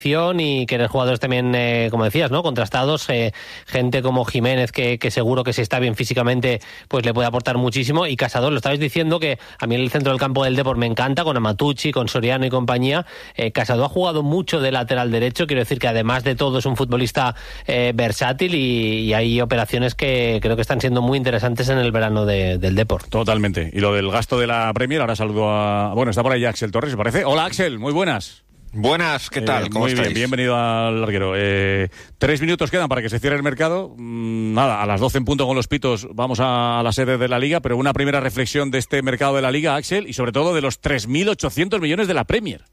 y que eres jugadores también, como decías, ¿no? Contrastados, gente como Jiménez que seguro que si está bien físicamente pues le puede aportar muchísimo, y Casado, lo estabais diciendo, que a mí el centro del campo del Depor me encanta, con Amatucci, con Soriano y compañía. Casado ha jugado mucho de lateral derecho, quiero decir que además de todo es un futbolista versátil, y hay operaciones que creo que están siendo muy interesantes en el verano del Depor. Totalmente. Y lo del gasto de la Premier, ahora saludo a... Bueno, está por ahí Axel Torres, ¿me parece? Hola Axel, muy buenas. Buenas, ¿qué tal? ¿Cómo muy estáis? Bien, bienvenido al larguero. 3 minutos quedan para que se cierre el mercado. Nada, a las 12 en punto con los pitos vamos a la sede de la Liga, pero una primera reflexión de este mercado de la Liga, Axel, y sobre todo de los 3.800 millones de la Premier.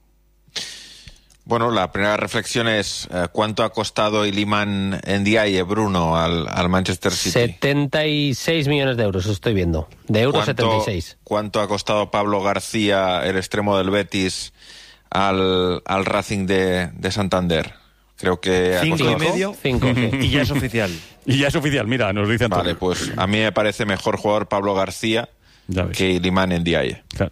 Bueno, la primera reflexión es ¿cuánto ha costado Iliman Ndiaye, Bruno, al Manchester City? 76 millones de euros, estoy viendo. De euros 76. ¿Cuánto ha costado Pablo García, el extremo del Betis, al Racing de Santander? Creo que ha costado 5,5. 5, sí. Y ya es oficial. Y ya es oficial, mira, nos dicen Vale, pues a mí me parece mejor jugador Pablo García que Iliman Ndiaye. Claro.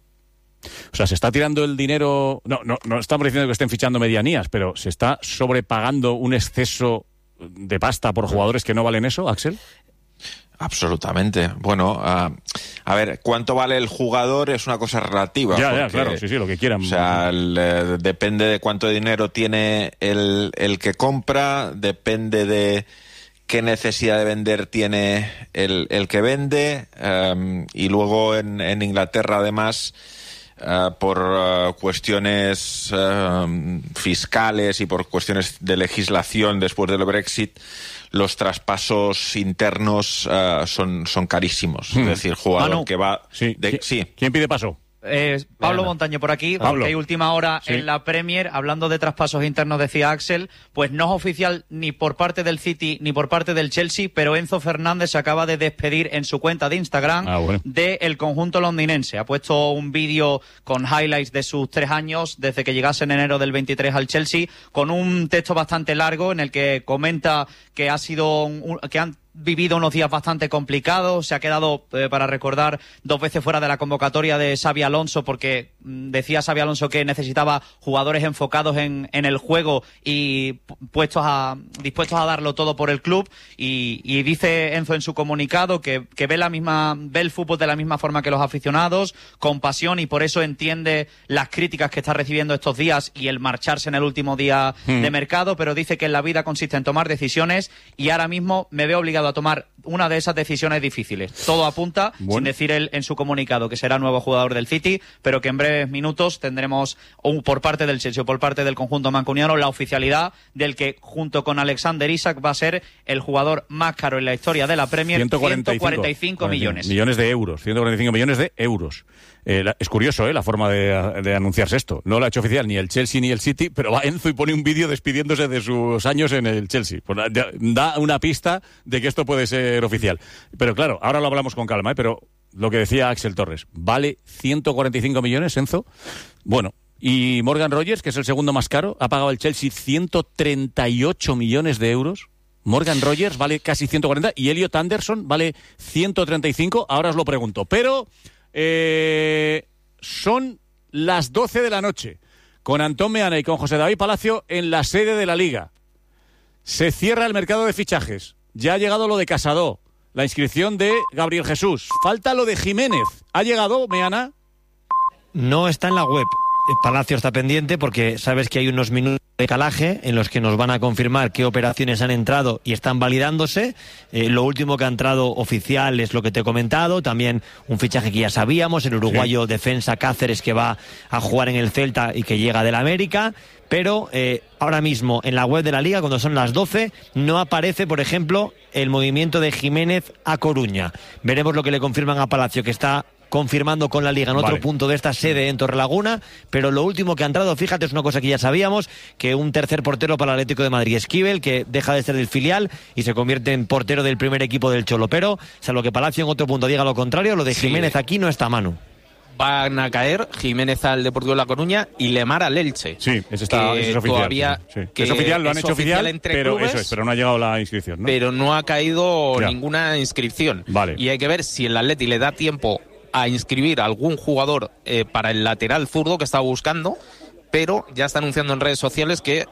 O sea, se está tirando el dinero... No estamos diciendo que estén fichando medianías, pero ¿se está sobrepagando un exceso de pasta por jugadores que no valen eso, Axel? Absolutamente. Bueno, a ver, ¿cuánto vale el jugador? Es una cosa relativa. Ya, claro, sí, lo que quieran. O sea, depende de cuánto dinero tiene el que compra, depende de qué necesidad de vender tiene el que vende, y luego en Inglaterra, además, por cuestiones fiscales y por cuestiones de legislación después del Brexit, los traspasos internos son carísimos. Es decir, jugador que va... Sí. ¿Quién pide paso? Pablo Montaño por aquí, Pablo. porque hay última hora Sí. en la Premier, hablando de traspasos internos, decía Axel, pues no es oficial ni por parte del City ni por parte del Chelsea, pero Enzo Fernández se acaba de despedir en su cuenta de Instagram del conjunto londinense. Ha puesto un vídeo con highlights de sus 3 años desde que llegase en enero del 23 al Chelsea, con un texto bastante largo en el que comenta que que han vivido unos días bastante complicados, se ha quedado, para recordar, 2 veces fuera de la convocatoria de Xabi Alonso, porque decía Xabi Alonso que necesitaba jugadores enfocados en el juego y dispuestos a darlo todo por el club, y dice Enzo en su comunicado que ve el fútbol de la misma forma que los aficionados, con pasión, y por eso entiende las críticas que está recibiendo estos días y el marcharse en el último día de mercado, pero dice que en la vida consiste en tomar decisiones, y ahora mismo me veo obligado a tomar una de esas decisiones difíciles. Todo apunta, sin decir él en su comunicado, que será nuevo jugador del City, pero que en breves minutos tendremos, por parte del Chelsea o por parte del conjunto mancuniano, la oficialidad del que, junto con Alexander Isak, va a ser el jugador más caro en la historia de la Premier. 145 millones. Millones de euros. 145 millones de euros. Es curioso, la forma de anunciarse esto. No lo ha hecho oficial ni el Chelsea ni el City, pero va Enzo y pone un vídeo despidiéndose de sus años en el Chelsea. Pues da una pista de que esto puede ser oficial. Pero claro, ahora lo hablamos con calma, pero lo que decía Axel Torres, ¿vale 145 millones, Enzo? Bueno, y Morgan Rogers, que es el segundo más caro, ha pagado el Chelsea 138 millones de euros. Morgan Rogers vale casi 140 y Elliot Anderson vale 135. Ahora os lo pregunto, pero... son las 12 de la noche con Antón Meana y con José David Palacio en la sede de la Liga. Se cierra el mercado de fichajes. Ya ha llegado lo de Casado, la inscripción de Gabriel Jesús. Falta lo de Jiménez. ¿Ha llegado, Meana? No está en la web. Palacio está pendiente porque sabes que hay unos minutos de calaje en los que nos van a confirmar qué operaciones han entrado y están validándose. Lo último que ha entrado oficial es lo que te he comentado, también un fichaje que ya sabíamos, el uruguayo defensa Cáceres, que va a jugar en el Celta y que llega del América, pero ahora mismo en la web de la Liga, cuando son las 12, no aparece, por ejemplo, el movimiento de Jiménez a Coruña. Veremos lo que le confirman a Palacio, que está confirmando con la Liga en otro punto de esta sede en Torrelaguna, pero lo último que ha entrado, fíjate, es una cosa que ya sabíamos, que un tercer portero para el Atlético de Madrid, Esquivel, que deja de ser del filial y se convierte en portero del primer equipo del Cholo, pero salvo que Palacio en otro punto diga lo contrario, lo de Jiménez aquí no está a mano. Van a caer Jiménez al Deportivo de La Coruña y Lemar al Elche. Sí, eso es oficial. Todavía, que es oficial, lo han hecho oficial, pero clubes, eso es, pero no ha llegado la inscripción, ¿no? Pero no ha caído ninguna inscripción. Vale. Y hay que ver si el Atleti le da tiempo a inscribir a algún jugador para el lateral zurdo que estaba buscando, pero ya está anunciando en redes sociales que